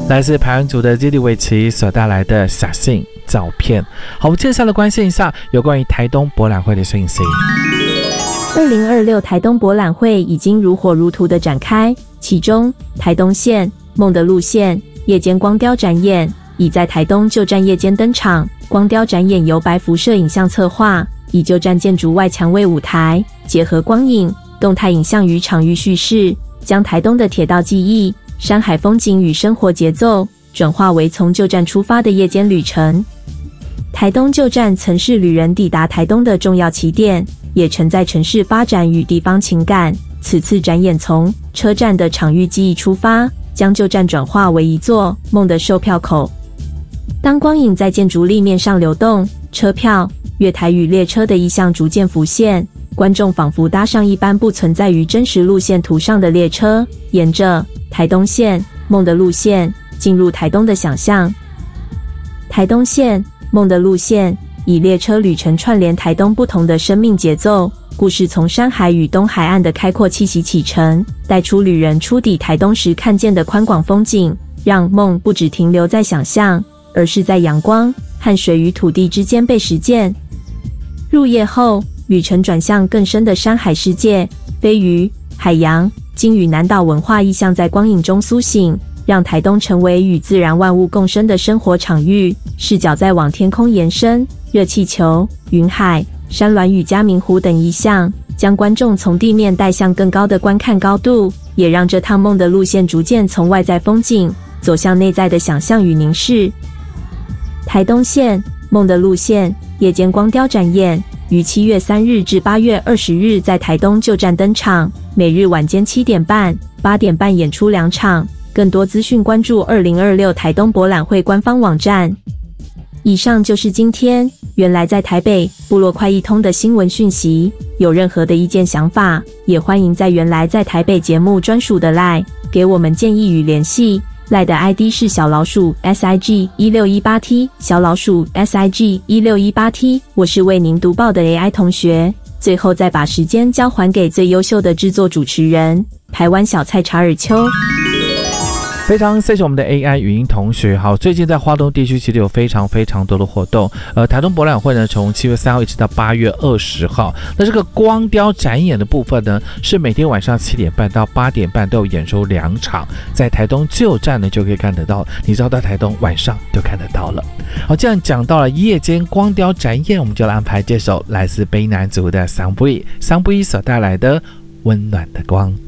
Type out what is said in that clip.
来自排湾族的基里维奇所带来的小信照片。好，我们接下来关心一下有关于台东博览会的讯息。 2026台东博览会已经如火如荼的展开，其中台东线梦的路线夜间光雕展演已在台东旧站夜间登场。光雕展演由白辐射影像策划，以旧站建筑外墙为舞台，结合光影、动态影像与场域叙事，将台东的铁道记忆、山海风景与生活节奏转化为从旧站出发的夜间旅程。台东旧站曾是旅人抵达台东的重要起点，也承载城市发展与地方情感。此次展演从车站的场域记忆出发，将旧站转化为一座梦的售票口。当光影在建筑立面上流动，车票、月台与列车的意象逐渐浮现，观众仿佛搭上一般不存在于真实路线图上的列车，沿着台东线梦的路线进入台东的想象。台东线梦的路线以列车旅程串联台东不同的生命节奏，故事从山海与东海岸的开阔气息启程，带出旅人初抵台东时看见的宽广风景，让梦不只停留在想象，而是在阳光和水与土地之间被实践。入夜后，旅程转向更深的山海世界，飞鱼、海洋、鲸与南岛文化意象在光影中苏醒，让台东成为与自然万物共生的生活场域。视角再往天空延伸，热气球、云海、山峦与嘉明湖等意象，将观众从地面带向更高的观看高度，也让这趟梦的路线逐渐从外在风景走向内在的想象与凝视。台东线梦的路线夜间光雕展演于7月3日至8月20日在台东旧站登场，每日晚间7点半、8点半演出2场。更多资讯关注2026台东博览会官方网站。以上就是今天原来在台北部落快一通的新闻讯息，有任何的意见想法，也欢迎在原来在台北节目专属的 LINE 给我们建议与联系。LINE 的 ID 是小老鼠 SIG1618T 小老鼠 SIG1618T。 我是为您读报的 AI 同学。最后再把时间交还给最优秀的制作主持人台湾小菜查尔丘。 非常谢谢我们的 AI 语音同学。好，最近在花东地区其实有非常多的活动。台东博览会呢，从7月3号一直到8月20号。那这个光雕展演的部分呢，是每天晚上7点半到8点半都有演出2场，在台东旧站呢就可以看得到。你知道到台东晚上就看得到了。好，这样讲到了夜间光雕展演，我们就来安排这首来自卑南族的桑布伊所带来的温暖的光。